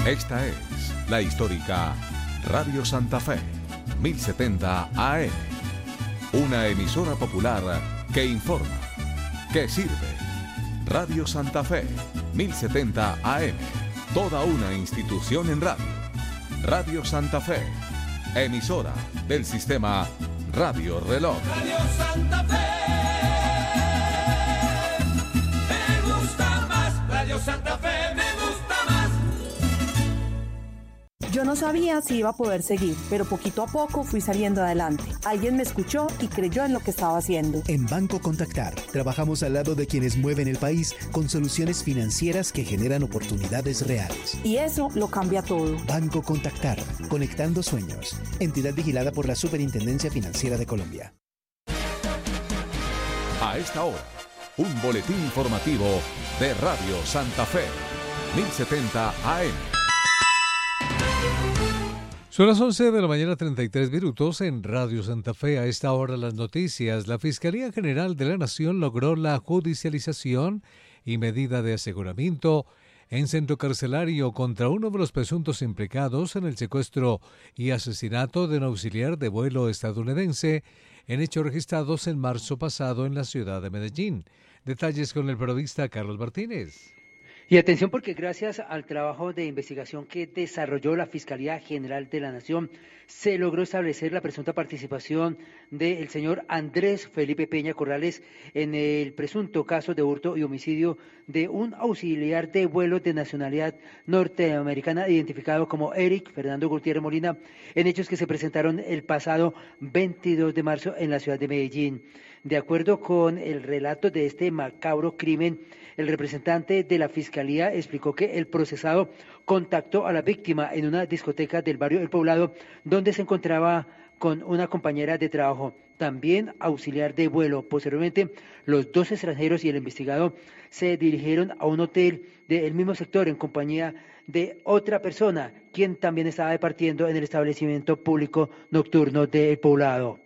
Esta es la histórica Radio Santa Fe, 1070 AM. Una emisora popular que informa, que sirve. Radio Santa Fe, 1070 AM. Toda una institución en radio. Radio Santa Fe, emisora del sistema Radio Reloj. Radio Santa Fe, me gusta más. Radio Santa Fe, me gusta más. Yo no sabía si iba a poder seguir, pero poquito a poco fui saliendo adelante. Alguien me escuchó y creyó en lo que estaba haciendo. En Banco Contactar, trabajamos al lado de quienes mueven el país con soluciones financieras que generan oportunidades reales. Y eso lo cambia todo. Banco Contactar, conectando sueños. Entidad vigilada por la Superintendencia Financiera de Colombia. A esta hora, un boletín informativo de Radio Santa Fe, 1070 AM. Son las 11 de la mañana, 33 minutos en Radio Santa Fe. A esta hora las noticias. La Fiscalía General de la Nación logró la judicialización y medida de aseguramiento en centro carcelario contra uno de los presuntos implicados en el secuestro y asesinato de un auxiliar de vuelo estadounidense en hechos registrados en marzo pasado en la ciudad de Medellín. Detalles con el periodista Carlos Martínez. Y atención porque gracias al trabajo de investigación que desarrolló la Fiscalía General de la Nación, se logró establecer la presunta participación del señor Andrés Felipe Peña Corrales en el presunto caso de hurto y homicidio de un auxiliar de vuelo de nacionalidad norteamericana identificado como Eric Fernando Gutiérrez Molina, en hechos que se presentaron el pasado 22 de marzo en la ciudad de Medellín. De acuerdo con el relato de este macabro crimen, el representante de la Fiscalía explicó que el procesado contactó a la víctima en una discoteca del barrio El Poblado, donde se encontraba con una compañera de trabajo, también auxiliar de vuelo. Posteriormente, los dos extranjeros y el investigado se dirigieron a un hotel del mismo sector en compañía de otra persona, quien también estaba departiendo en el establecimiento público nocturno de El Poblado.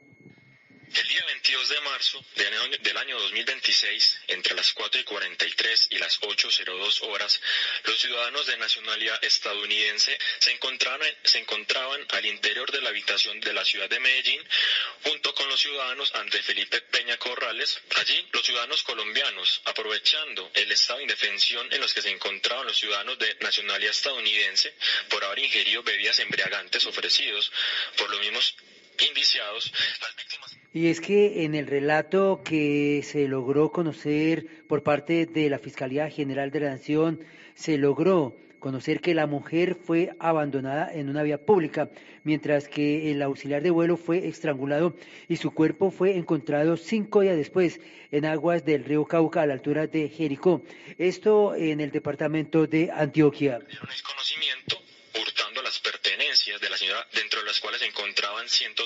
El día 22 de marzo del año 2026, entre las 4:43 y las 8:02 horas, los ciudadanos de nacionalidad estadounidense se encontraban al interior de la habitación de la ciudad de Medellín, junto con los ciudadanos Andrés Felipe Peña Corrales. Allí, los ciudadanos colombianos, aprovechando el estado de indefensión en los que se encontraban los ciudadanos de nacionalidad estadounidense por haber ingerido bebidas embriagantes ofrecidos por los mismos indiciados, las víctimas. Y es que en el relato que se logró conocer por parte de la Fiscalía General de la Nación, se logró conocer que la mujer fue abandonada en una vía pública, mientras que el auxiliar de vuelo fue estrangulado y su cuerpo fue encontrado 5 días después en aguas del río Cauca a la altura de Jericó. Esto en el departamento de Antioquia. El conocimiento hurtando las pertenencias de la señora, dentro de las cuales se encontraban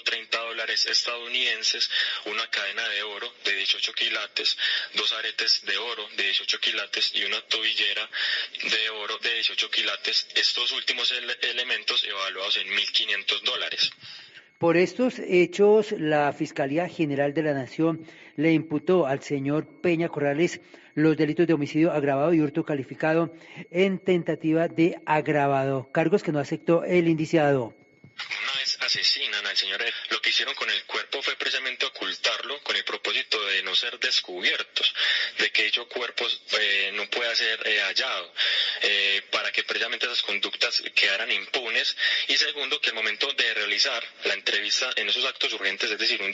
$130 estadounidenses, una cadena de oro de 18 quilates, 2 aretes de oro de 18 quilates y una tobillera de oro de 18 quilates, estos últimos elementos evaluados en $1.500. Por estos hechos, la Fiscalía General de la Nación le imputó al señor Peña Corrales los delitos de homicidio agravado y hurto calificado en tentativa de agravado, cargos que no aceptó el indiciado. Una vez asesinan al señor, lo que hicieron con el cuerpo fue precisamente ocultarlo con el propósito de no ser descubiertos, de que dicho cuerpo no pueda ser hallado, para que precisamente esas conductas quedaran impunes, y segundo, que al momento de realizar la entrevista en esos actos urgentes, es decir, un